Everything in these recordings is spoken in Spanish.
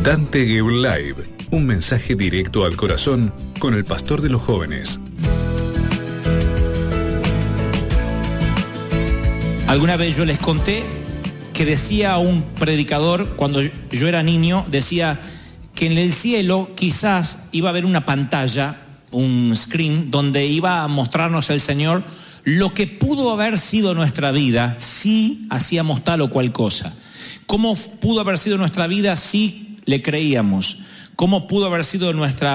Dante Gebel Live, un mensaje directo al corazón con el pastor de los jóvenes. Alguna vez yo les conté que decía un predicador, cuando yo era niño, decía que en el cielo quizás iba a haber una pantalla, un screen, donde iba a mostrarnos el Señor lo que pudo haber sido nuestra vida si hacíamos tal o cual cosa. Cómo pudo haber sido nuestra vida si le creíamos. Cómo pudo haber sido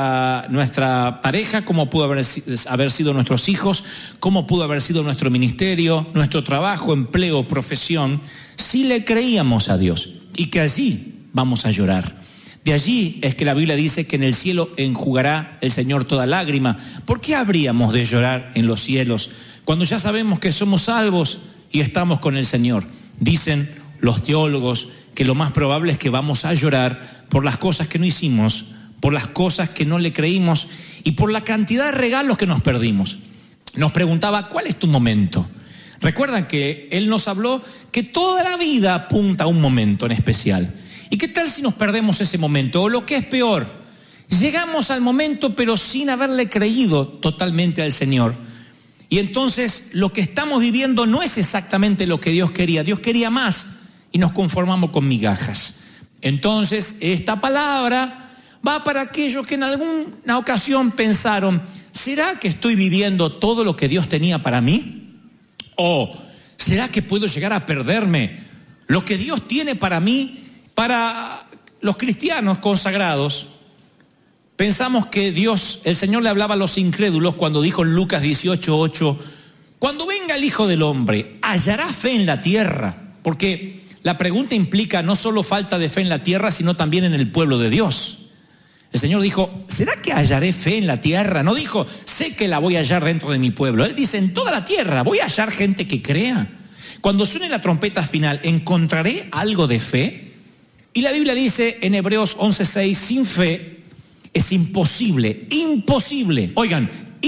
nuestra pareja, cómo pudo haber sido nuestros hijos, cómo pudo haber sido nuestro ministerio, nuestro trabajo, empleo, profesión, si le creíamos a Dios. Y que allí vamos a llorar. De allí es que la Biblia dice que en el cielo enjugará el Señor toda lágrima. ¿Por qué habríamos de llorar en los cielos cuando ya sabemos que somos salvos y estamos con el Señor? Dicen los teólogos que lo más probable es que vamos a llorar por las cosas que no hicimos, por las cosas que no le creímos y por la cantidad de regalos que nos perdimos. Nos preguntaba, ¿cuál es tu momento? Recuerdan que él nos habló que toda la vida apunta a un momento en especial. ¿Y qué tal si nos perdemos ese momento? O lo que es peor, llegamos al momento pero sin haberle creído totalmente al Señor. Y entonces lo que estamos viviendo no es exactamente lo que Dios quería. Dios quería más y nos conformamos con migajas. Entonces esta palabra va para aquellos que en alguna ocasión pensaron, ¿será que estoy viviendo todo lo que Dios tenía para mí? ¿O será que puedo llegar a perderme lo que Dios tiene para mí? Para los cristianos consagrados, pensamos que Dios, el Señor le hablaba a los incrédulos cuando dijo en Lucas 18:8, cuando venga el Hijo del Hombre, ¿hallará fe en la tierra? Porque la pregunta implica no solo falta de fe en la tierra, sino también en el pueblo de Dios. El Señor dijo, ¿será que hallaré fe en la tierra? No dijo, sé que la voy a hallar dentro de mi pueblo. Él dice, en toda la tierra, voy a hallar gente que crea. Cuando suene la trompeta final, ¿encontraré algo de fe? Y la Biblia dice en Hebreos 11:6, sin fe es imposible, oigan,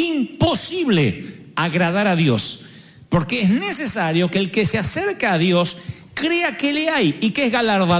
imposible agradar a Dios. Porque es necesario que el que se acerca a Dios crea que le hay y que es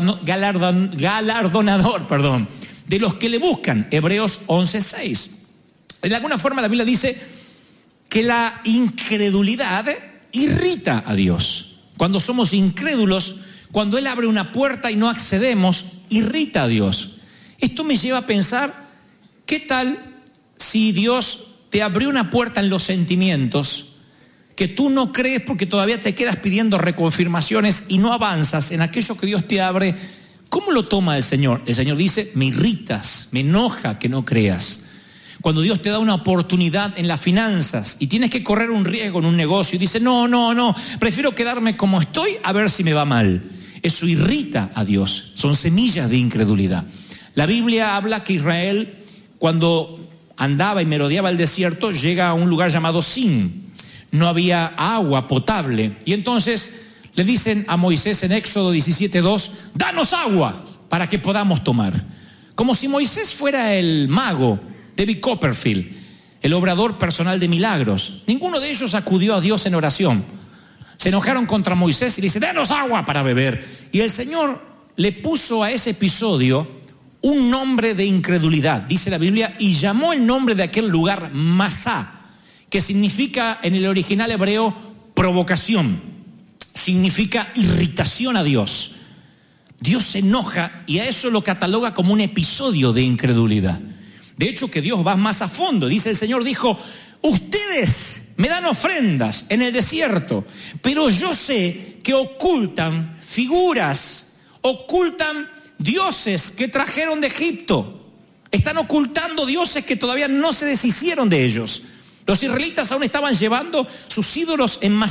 galardonador de los que le buscan. Hebreos 11:6. De alguna forma la Biblia dice que la incredulidad irrita a Dios. Cuando somos incrédulos, cuando Él abre una puerta y no accedemos, irrita a Dios. Esto me lleva a pensar, ¿qué tal si Dios te abrió una puerta en los sentimientos que tú no crees porque todavía te quedas pidiendo reconfirmaciones y no avanzas en aquello que Dios te abre? ¿Cómo lo toma el Señor? El Señor dice, me irritas, me enoja que no creas. Cuando Dios te da una oportunidad en las finanzas y tienes que correr un riesgo en un negocio y dice, no, prefiero quedarme como estoy a ver si me va mal. Eso irrita a Dios, son semillas de incredulidad. La Biblia habla que Israel, cuando andaba y merodeaba el desierto, llega a un lugar llamado Sin. No había agua potable. Y entonces le dicen a Moisés en Éxodo 17:2, danos agua para que podamos tomar. Como si Moisés fuera el mago, David Copperfield, el obrador personal de milagros. Ninguno de ellos acudió a Dios en oración. Se enojaron contra Moisés y le dice, danos agua para beber. Y el Señor le puso a ese episodio un nombre de incredulidad, dice la Biblia, y llamó el nombre de aquel lugar Masá, que significa en el original hebreo provocación, significa irritación a Dios. Dios se enoja y a eso lo cataloga como un episodio de incredulidad. De hecho, que Dios va más a fondo. Dice el Señor, dijo, ustedes me dan ofrendas en el desierto, pero yo sé que ocultan figuras, ocultan dioses que trajeron de Egipto. Están ocultando dioses que todavía no se deshicieron de ellos. Los israelitas aún estaban llevando sus ídolos en